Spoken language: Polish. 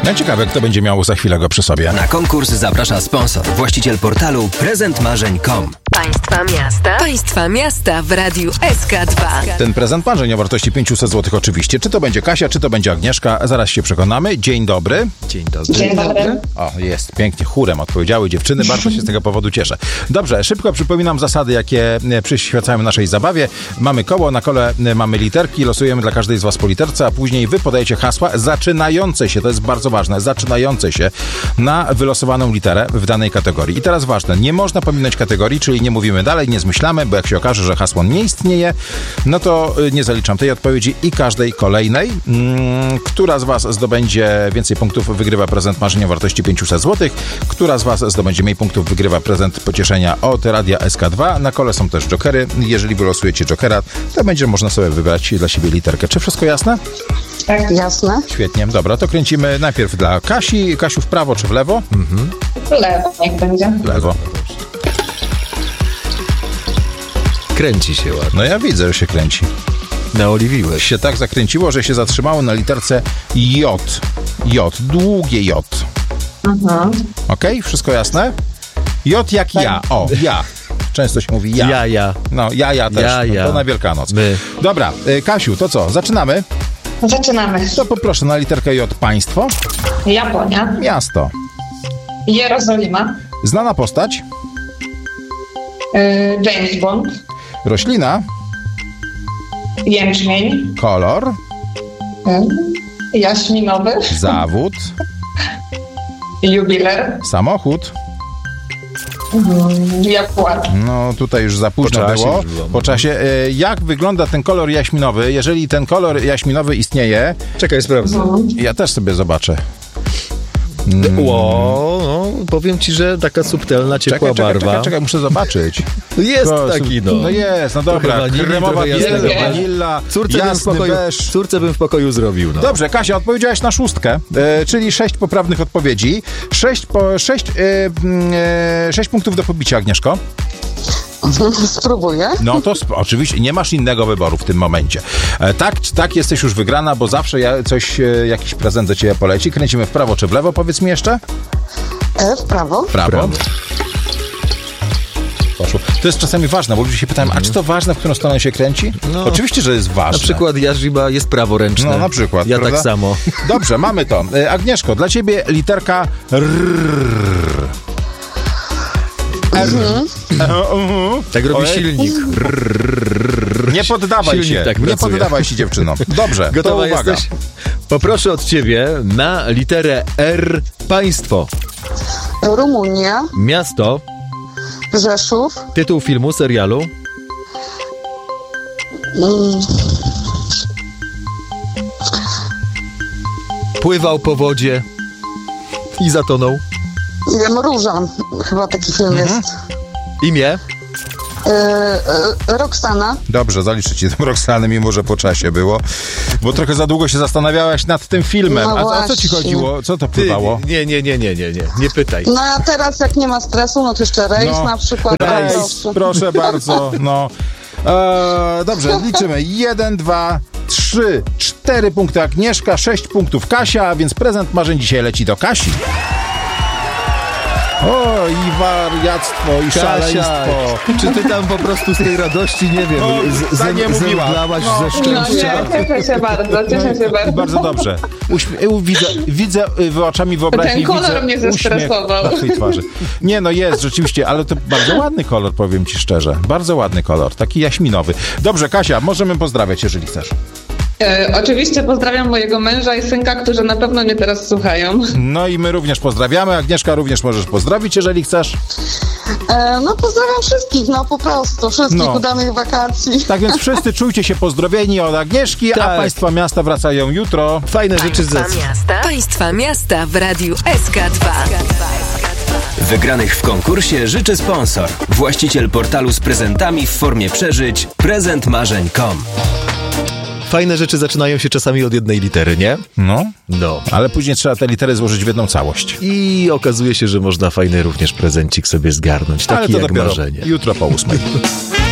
No ciekawe, kto będzie miał za chwilę go przy sobie. Na konkurs zaprasza sponsor, właściciel portalu prezentmarzeń.com. Państwa miasta w Radiu SK2. Ten prezent marzeń o wartości 500 zł oczywiście. Czy to będzie Kasia, czy to będzie Agnieszka? Zaraz się przekonamy. Dzień dobry. Dzień dobry. Dzień dobry. O, jest, pięknie, chórem odpowiedziały dziewczyny. Bardzo się z tego powodu cieszę. Dobrze, szybko przypominam zasady, jakie przyświecają naszej zabawie. Mamy koło, na kole mamy literki, losujemy dla każdej z was po literce, a później wy podajecie hasła zaczynające się, to jest bardzo ważne, zaczynające się na wylosowaną literę w danej kategorii. I teraz ważne, nie można pominąć kategorii, czyli nie mówimy dalej, nie zmyślamy, bo jak się okaże, że hasło nie istnieje, no to nie zaliczam tej odpowiedzi i każdej kolejnej. Która z was zdobędzie więcej punktów, wygrywa prezent marzenia o wartości 500 zł. Która z was zdobędzie mniej punktów, wygrywa prezent pocieszenia od Radia SK2. Na kole są też jokery. Jeżeli wylosujecie jokera, to będzie można sobie wybrać dla siebie literkę. Czy wszystko jasne? Tak, jasne. Świetnie. Dobra, to kręcimy najpierw dla Kasi. Kasiu, w prawo czy w lewo? W lewo niech będzie. W lewo. Kręci się ładnie. No ja widzę, że się kręci. Naoliwiłeś. Się tak zakręciło, że się zatrzymało na literce J. J. Długie J. Okej? Wszystko jasne? J jak ja. O, ja. Często się mówi ja. Ja. No, ja też. Ja. No, to na Wielkanoc. My. Dobra, Kasiu, to co? Zaczynamy? Zaczynamy. To poproszę na literkę J państwo. Japonia. Miasto. Jerozolima. Znana postać. James Bond. Roślina. Jęczmień. Kolor. Jaśminowy. Zawód. Jubiler. Samochód. Jaguar. No tutaj już za późno Po czasie było. już było. Po czasie. Jak wygląda ten kolor jaśminowy? Jeżeli ten kolor jaśminowy istnieje, Czekaj, sprawdzę. ja też sobie zobaczę. No, powiem ci, że taka subtelna, ciepła barwa. Czekaj, muszę zobaczyć. Jest taki, no. No jest, no dobra. Trochę wanilii, Kremowa trochę biel, jasnego. wanilla, jasny beż. Córce bym w pokoju zrobił, no. Dobrze, Kasia, odpowiedziałaś na 6, czyli 6 poprawnych odpowiedzi. 6 punktów do pobicia, Agnieszko. Spróbuję. No to oczywiście nie masz innego wyboru w tym momencie. Tak, jesteś już wygrana, bo zawsze jakiś prezent do ciebie poleci. Kręcimy w prawo czy w lewo, powiedz mi jeszcze? W prawo. W prawo. Poszło. To jest czasami ważne, bo ludzie się pytają, a czy to ważne, w którą stronę się kręci? No. Oczywiście, że jest ważne. Na przykład Jarzyba jest praworęczny. No na przykład. Ja prawda? tak samo. Dobrze, mamy to. Agnieszko, dla ciebie literka R. Tak robi silnik. Nie poddawaj Silnik się. tak Nie pracuje. poddawaj się, dziewczyno. Dobrze, Gotowa to uwaga. jesteś? Poproszę od ciebie na literę R państwo. Rumunia. Miasto, Rzeszów. tytuł filmu, serialu, pływał po wodzie i zatonął. Różan. Chyba taki film jest. Imię, Roxana. Dobrze, zaliczę ci tę Roxanę, mimo że po czasie było. Bo trochę za długo się zastanawiałaś nad tym filmem. No A o co ci właśnie. chodziło? Co to pływało? Nie pytaj. No a teraz jak nie ma stresu, no to jeszcze rejs na przykład. Rejs, proszę bardzo. No. Dobrze, liczymy. 1, 2, 3, 4 punkty Agnieszka, 6 punktów Kasia, a więc prezent marzeń dzisiaj leci do Kasi. O, i wariactwo, i szaleństwo. Czy ty tam po prostu z tej radości, nie wiem, tak nie mówiła. zemdlałaś ze No szczęścia? nie, cieszę się bardzo. Bardzo dobrze. Widzę oczami wyobraźni. Ten kolor widzę mnie uśmiech zestresował. na twojej twarzy. Nie, no jest rzeczywiście, ale to bardzo ładny kolor, powiem ci szczerze. Bardzo ładny kolor, taki jaśminowy. Dobrze, Kasia, możemy pozdrawiać, jeżeli chcesz. Oczywiście pozdrawiam mojego męża i synka, którzy na pewno mnie teraz słuchają. No i my również pozdrawiamy. Agnieszka, również możesz pozdrowić, jeżeli chcesz. No pozdrawiam wszystkich, no po prostu. Wszystkich udanych wakacji. Tak więc wszyscy czujcie się pozdrowieni od Agnieszki, a Tak. Państwa miasta wracają jutro. Fajne rzeczy Państwa miasta w Radiu SK2. Wygranych w konkursie życzy sponsor, właściciel portalu z prezentami w formie przeżyć prezentmarzeń.com. Fajne rzeczy zaczynają się czasami od jednej litery, nie? No, No. ale później trzeba te litery złożyć w jedną całość. I okazuje się, że można fajny również prezencik sobie zgarnąć. Ale Taki to jak dopiero marzenie. jutro po 8.